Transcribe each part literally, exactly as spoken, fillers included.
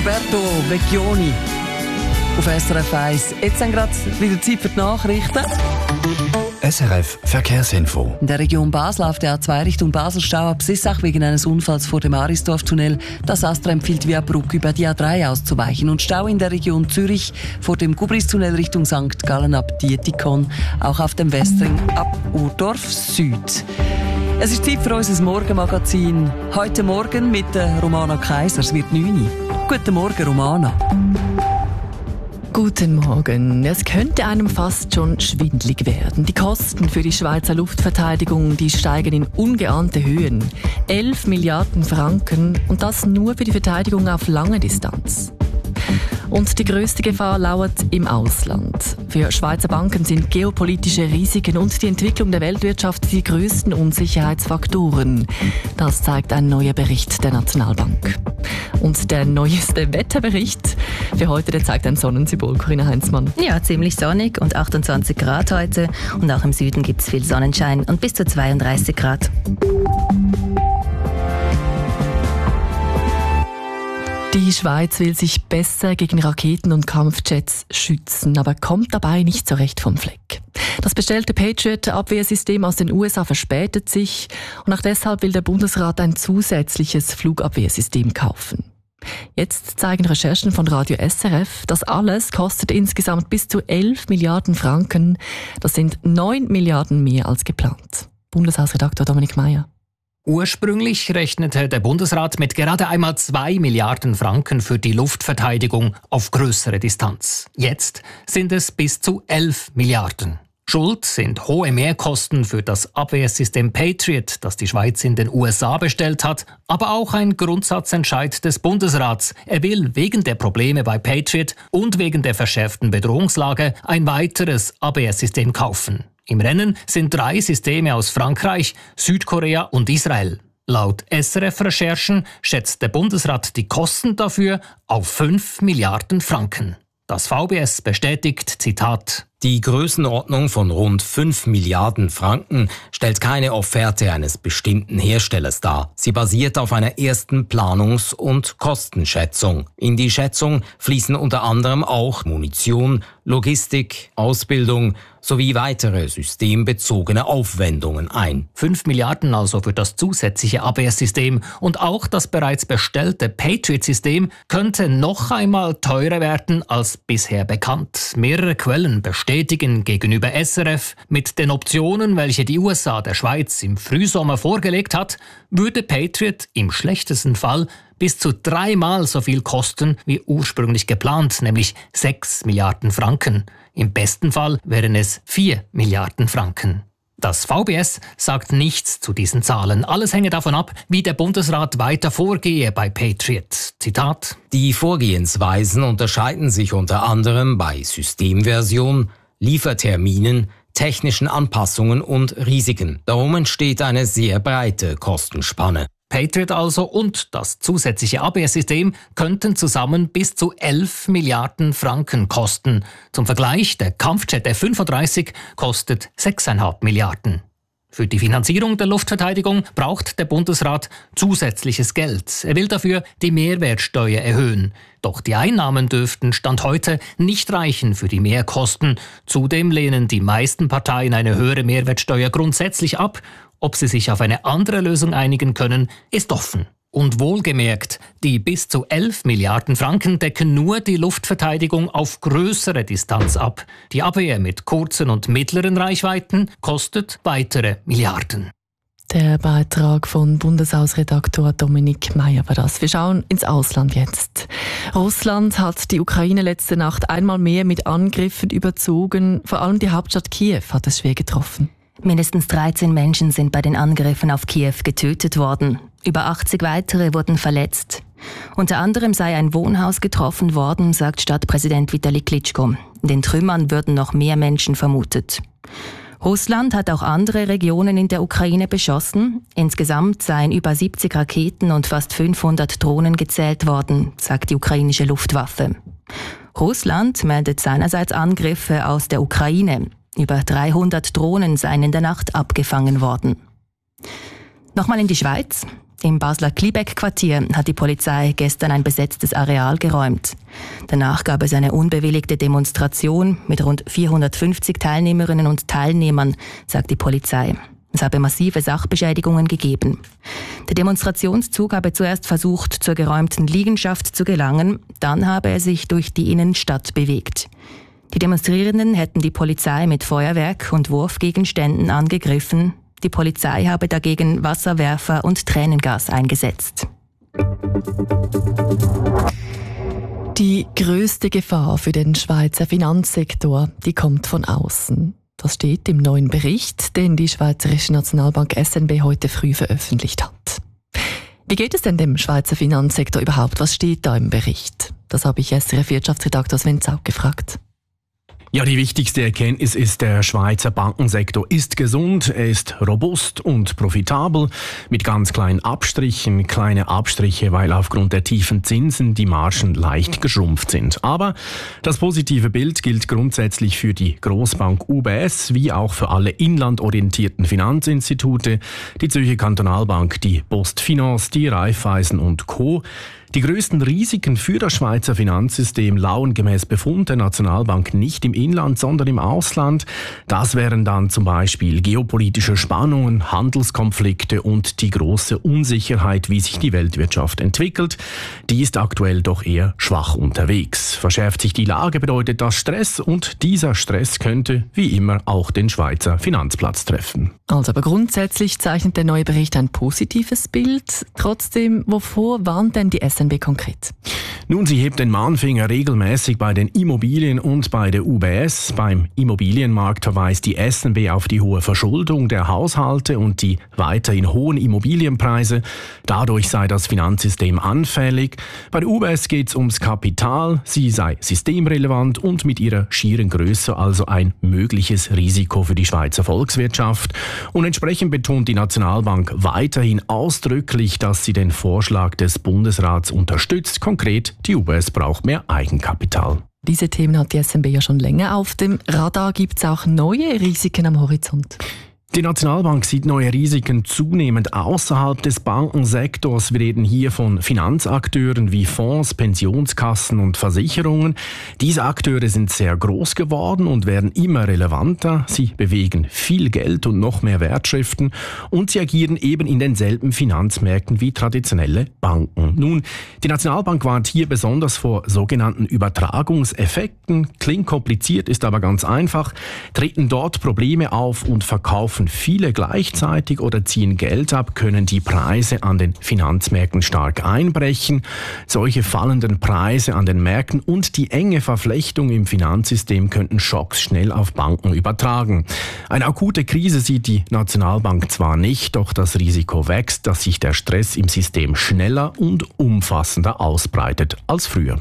Roberto Vecchioni auf S R F eins. Jetzt sind gerade wieder Zeit für die Nachrichten. S R F Verkehrsinfo. In der Region Basel auf der A zwei Richtung Basel-Stau ab Sissach wegen eines Unfalls vor dem Arisdorf-Tunnel. Das Astra empfiehlt via Brugg über die A drei auszuweichen. Und Stau in der Region Zürich vor dem Gubris-Tunnel Richtung Sankt Gallen ab Dietikon. Auch auf dem Westring ab Urdorf Süd. Es ist Zeit für unser Morgenmagazin. Heute Morgen mit der Romana Kaiser. Es wird neun Uhr. Guten Morgen, Romana. Guten Morgen. Es könnte einem fast schon schwindlig werden. Die Kosten für die Schweizer Luftverteidigung, die steigen in ungeahnte Höhen. elf Milliarden Franken und das nur für die Verteidigung auf lange Distanz. Und die grösste Gefahr lauert im Ausland. Für Schweizer Banken sind geopolitische Risiken und die Entwicklung der Weltwirtschaft die grössten Unsicherheitsfaktoren. Das zeigt ein neuer Bericht der Nationalbank. Und der neueste Wetterbericht für heute, der zeigt ein Sonnensymbol. Corinna Heinzmann. Ja, ziemlich sonnig und achtundzwanzig Grad heute. Und auch im Süden gibt es viel Sonnenschein und bis zu zweiunddreißig Grad. Die Schweiz will sich besser gegen Raketen und Kampfjets schützen, aber kommt dabei nicht so recht vom Fleck. Das bestellte Patriot-Abwehrsystem aus den U S A verspätet sich und auch deshalb will der Bundesrat ein zusätzliches Flugabwehrsystem kaufen. Jetzt zeigen Recherchen von Radio S R F, das alles kostet insgesamt bis zu elf Milliarden Franken. Das sind neun Milliarden mehr als geplant. Bundeshausredaktor Dominik Meier. Ursprünglich rechnete der Bundesrat mit gerade einmal zwei Milliarden Franken für die Luftverteidigung auf größere Distanz. Jetzt sind es bis zu elf Milliarden. Schuld sind hohe Mehrkosten für das Abwehrsystem Patriot, das die Schweiz in den U S A bestellt hat, aber auch ein Grundsatzentscheid des Bundesrats. Er will wegen der Probleme bei Patriot und wegen der verschärften Bedrohungslage ein weiteres Abwehrsystem kaufen. Im Rennen sind drei Systeme aus Frankreich, Südkorea und Israel. Laut S R F-Recherchen schätzt der Bundesrat die Kosten dafür auf fünf Milliarden Franken. Das V B S bestätigt, Zitat: Die Größenordnung von rund fünf Milliarden Franken stellt keine Offerte eines bestimmten Herstellers dar. Sie basiert auf einer ersten Planungs- und Kostenschätzung. In die Schätzung fließen unter anderem auch Munition, Logistik, Ausbildung sowie weitere systembezogene Aufwendungen ein. Fünf Milliarden also für das zusätzliche Abwehrsystem und auch das bereits bestellte Patriot-System könnte noch einmal teurer werden als bisher bekannt. Mehrere Quellen bestätigen gegenüber S R F, mit den Optionen, welche die U S A der Schweiz im Frühsommer vorgelegt hat, würde Patriot im schlechtesten Fall bis zu dreimal so viel kosten wie ursprünglich geplant, nämlich sechs Milliarden Franken. Im besten Fall wären es vier Milliarden Franken. Das V B S sagt nichts zu diesen Zahlen. Alles hänge davon ab, wie der Bundesrat weiter vorgehe bei Patriot. Zitat: Die Vorgehensweisen unterscheiden sich unter anderem bei Systemversion, Lieferterminen, technischen Anpassungen und Risiken. Darum entsteht eine sehr breite Kostenspanne. Patriot also und das zusätzliche Abwehrsystem könnten zusammen bis zu elf Milliarden Franken kosten. Zum Vergleich, der Kampfjet F fünfunddreißig kostet sechs Komma fünf Milliarden. Für die Finanzierung der Luftverteidigung braucht der Bundesrat zusätzliches Geld. Er will dafür die Mehrwertsteuer erhöhen. Doch die Einnahmen dürften Stand heute nicht reichen für die Mehrkosten. Zudem lehnen die meisten Parteien eine höhere Mehrwertsteuer grundsätzlich ab. Ob sie sich auf eine andere Lösung einigen können, ist offen. Und wohlgemerkt, die bis zu elf Milliarden Franken decken nur die Luftverteidigung auf größere Distanz ab. Die Abwehr mit kurzen und mittleren Reichweiten kostet weitere Milliarden. Der Beitrag von Bundeshausredaktor Dominik Meier war das. Wir schauen ins Ausland jetzt. Russland hat die Ukraine letzte Nacht einmal mehr mit Angriffen überzogen. Vor allem die Hauptstadt Kiew hat es schwer getroffen. Mindestens dreizehn Menschen sind bei den Angriffen auf Kiew getötet worden. Über achtzig weitere wurden verletzt. Unter anderem sei ein Wohnhaus getroffen worden, sagt Stadtpräsident Vitali Klitschko. In den Trümmern würden noch mehr Menschen vermutet. Russland hat auch andere Regionen in der Ukraine beschossen. Insgesamt seien über siebzig Raketen und fast fünfhundert Drohnen gezählt worden, sagt die ukrainische Luftwaffe. Russland meldet seinerseits Angriffe aus der Ukraine. Über dreihundert Drohnen seien in der Nacht abgefangen worden. Nochmal in die Schweiz. Im Basler Klibeck-Quartier hat die Polizei gestern ein besetztes Areal geräumt. Danach gab es eine unbewilligte Demonstration mit rund vierhundertfünfzig Teilnehmerinnen und Teilnehmern, sagt die Polizei. Es habe massive Sachbeschädigungen gegeben. Der Demonstrationszug habe zuerst versucht, zur geräumten Liegenschaft zu gelangen, dann habe er sich durch die Innenstadt bewegt. Die Demonstrierenden hätten die Polizei mit Feuerwerk und Wurfgegenständen angegriffen. Die Polizei habe dagegen Wasserwerfer und Tränengas eingesetzt. Die grösste Gefahr für den Schweizer Finanzsektor, die kommt von außen. Das steht im neuen Bericht, den die Schweizerische Nationalbank S N B heute früh veröffentlicht hat. Wie geht es denn dem Schweizer Finanzsektor überhaupt? Was steht da im Bericht? Das habe ich S R F-Wirtschaftsredaktor Sven Zaug gefragt. Ja, die wichtigste Erkenntnis ist, der Schweizer Bankensektor ist gesund, er ist robust und profitabel, mit ganz kleinen Abstrichen, kleine Abstriche, weil aufgrund der tiefen Zinsen die Margen leicht geschrumpft sind. Aber das positive Bild gilt grundsätzlich für die Grossbank U B S, wie auch für alle inlandorientierten Finanzinstitute, die Zürcher Kantonalbank, die PostFinance, die Raiffeisen und Co. Die größten Risiken für das Schweizer Finanzsystem lauern gemäß Befund der Nationalbank nicht im Inland, sondern im Ausland. Das wären dann zum Beispiel geopolitische Spannungen, Handelskonflikte und die große Unsicherheit, wie sich die Weltwirtschaft entwickelt. Die ist aktuell doch eher schwach unterwegs. Verschärft sich die Lage, bedeutet das Stress, und dieser Stress könnte wie immer auch den Schweizer Finanzplatz treffen. Also aber grundsätzlich zeichnet der neue Bericht ein positives Bild. Trotzdem, wovor warnt denn die S N B konkret? Nun, sie hebt den Mahnfinger regelmäßig bei den Immobilien und bei der U B S. Beim Immobilienmarkt verweist die S N B auf die hohe Verschuldung der Haushalte und die weiterhin hohen Immobilienpreise. Dadurch sei das Finanzsystem anfällig. Bei der U B S geht es ums Kapital. Sie sei systemrelevant und mit ihrer schieren Größe also ein mögliches Risiko für die Schweizer Volkswirtschaft. Und entsprechend betont die Nationalbank weiterhin ausdrücklich, dass sie den Vorschlag des Bundesrats unterstützt. Konkret, die U B S braucht mehr Eigenkapital. Diese Themen hat die S N B ja schon länger auf dem Radar. Gibt es auch neue Risiken am Horizont? Die Nationalbank sieht neue Risiken zunehmend außerhalb des Bankensektors. Wir reden hier von Finanzakteuren wie Fonds, Pensionskassen und Versicherungen. Diese Akteure sind sehr groß geworden und werden immer relevanter. Sie bewegen viel Geld und noch mehr Wertschriften und sie agieren eben in denselben Finanzmärkten wie traditionelle Banken. Nun, die Nationalbank warnt hier besonders vor sogenannten Übertragungseffekten. Klingt kompliziert, ist aber ganz einfach. Treten dort Probleme auf und verkaufen viele gleichzeitig oder ziehen Geld ab, können die Preise an den Finanzmärkten stark einbrechen. Solche fallenden Preise an den Märkten und die enge Verflechtung im Finanzsystem könnten Schocks schnell auf Banken übertragen. Eine akute Krise sieht die Nationalbank zwar nicht, doch das Risiko wächst, dass sich der Stress im System schneller und umfassender ausbreitet als früher.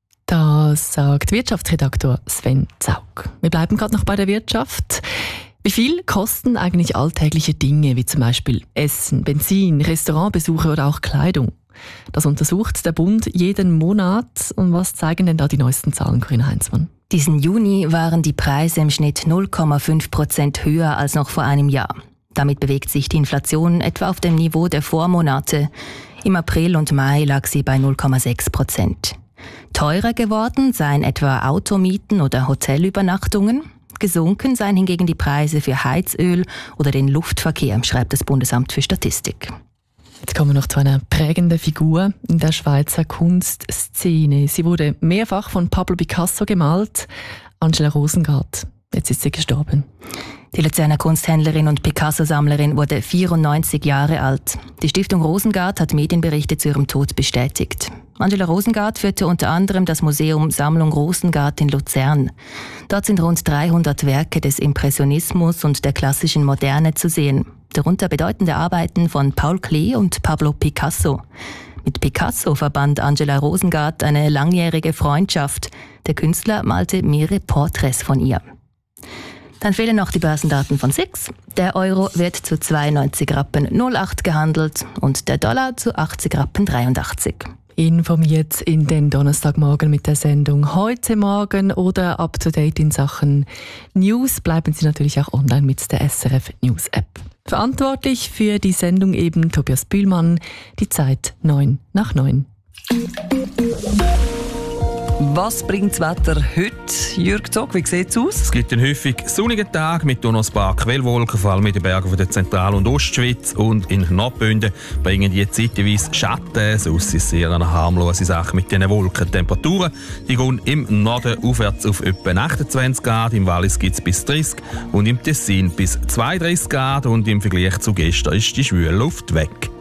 Das sagt Wirtschaftsredaktor Sven Zaug. Wir bleiben gerade noch bei der Wirtschaft. Wie viel kosten eigentlich alltägliche Dinge, wie zum Beispiel Essen, Benzin, Restaurantbesuche oder auch Kleidung? Das untersucht der Bund jeden Monat. Und was zeigen denn da die neuesten Zahlen, Corinna Heinzmann? Diesen Juni waren die Preise im Schnitt null Komma fünf Prozent höher als noch vor einem Jahr. Damit bewegt sich die Inflation etwa auf dem Niveau der Vormonate. Im April und Mai lag sie bei null Komma sechs Prozent. Teurer geworden seien etwa Automieten oder Hotelübernachtungen. Gesunken seien hingegen die Preise für Heizöl oder den Luftverkehr, schreibt das Bundesamt für Statistik. Jetzt kommen wir noch zu einer prägenden Figur in der Schweizer Kunstszene. Sie wurde mehrfach von Pablo Picasso gemalt, Angela Rosengart. Jetzt ist sie gestorben. Die Luzerner Kunsthändlerin und Picasso-Sammlerin wurde vierundneunzig Jahre alt. Die Stiftung Rosengart hat Medienberichte zu ihrem Tod bestätigt. Angela Rosengart führte unter anderem das Museum Sammlung Rosengart in Luzern. Dort sind rund dreihundert Werke des Impressionismus und der klassischen Moderne zu sehen. Darunter bedeutende Arbeiten von Paul Klee und Pablo Picasso. Mit Picasso verband Angela Rosengart eine langjährige Freundschaft. Der Künstler malte mehrere Porträts von ihr. Dann fehlen noch die Börsendaten von S I X. Der Euro wird zu zweiundneunzig Rappen null acht gehandelt und der Dollar zu achtzig Rappen dreiundachtzig. Informiert in den Donnerstagmorgen mit der Sendung heute Morgen oder up to date in Sachen News bleiben Sie natürlich auch online mit der S R F News App. Verantwortlich für die Sendung eben Tobias Bühlmann. Die Zeit neun nach neun. Was bringt das Wetter heute? Jürg Zog, wie sieht es aus? Es gibt einen häufig sonnigen Tag mit noch ein paar Quellwolken, vor allem in den Bergen der Zentral- und Ostschweiz. Und in Nordbünden bringen die zeitweise Schatten. Sonst ist es sehr eine harmlose Sache mit diesen Wolken. Temperaturen die gehen im Norden aufwärts auf etwa achtundzwanzig Grad, im Wallis gibt es bis dreißig und im Tessin bis zweiunddreißig Grad. Und im Vergleich zu gestern ist die schwüle Luft weg.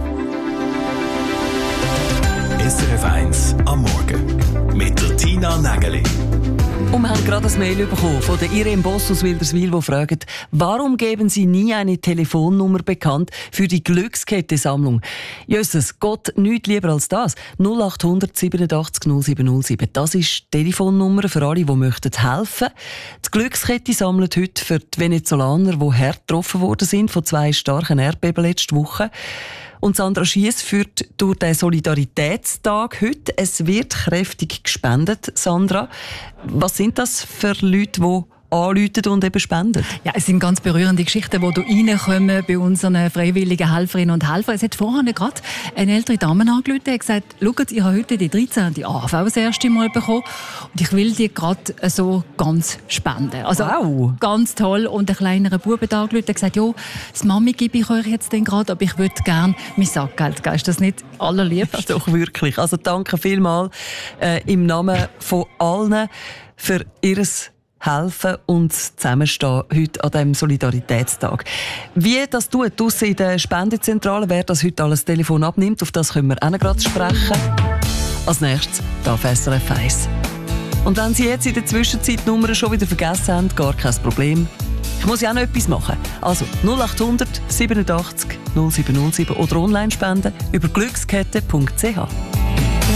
S R F eins am Morgen mit der Tina Nägeli. Und wir haben gerade ein Mail bekommen von der Irene Boss aus Wilderswil, die fragt, warum geben Sie nie eine Telefonnummer bekannt für die Glückskette-Sammlung? Jösses, Gott, nichts lieber als das. null acht hundert siebenundachtzig null sieben null sieben. Das ist die Telefonnummer für alle, die möchten helfen. Die Glückskette sammelt heute für die Venezolaner, die hart getroffen worden sind von zwei starken Erdbeben letzte Woche. Und Sandra Schiess führt durch den Solidaritätstag heute. Es wird kräftig gespendet, Sandra. Was sind das für Leute, die anrufen und eben spenden? Ja, es sind ganz berührende Geschichten, die hier reinkommen bei unseren freiwilligen Helferinnen und Helfern. Es hat vorhin gerade eine ältere Dame angerufen und gesagt, schaut, ich habe heute die dreizehnte A H V das erste Mal bekommen und ich will die gerade so ganz spenden. Also wow. Ganz toll. Und ein kleinerer Bub hat angerufen und gesagt, ja, das Mami gebe ich euch jetzt gerade, aber ich würde gerne mein Sackgeld geben. Ist das nicht allerliebst? Das ist doch wirklich. Also danke vielmals äh, im Namen von allen für ihres helfen und zusammenstehen heute an diesem Solidaritätstag. Wie das tut, draussen in der Spendezentrale, wer das heute alles Telefon abnimmt, auf das können wir auch noch gerade sprechen. Als nächstes auf S R F eins. Und wenn Sie jetzt in der Zwischenzeit die Nummer schon wieder vergessen haben, gar kein Problem. Ich muss ja auch noch etwas machen. Also null acht hundert siebenundachtzig null sieben null sieben oder online spenden über glückskette punkt c h.